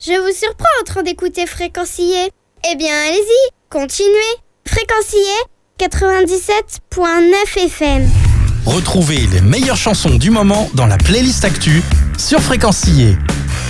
Je vous surprends en train d'écouter Fréquencier. Eh bien, allez-y, continuez. Fréquencier 97.9 FM. Retrouvez les meilleures chansons du moment dans la playlist Actu sur Fréquencier.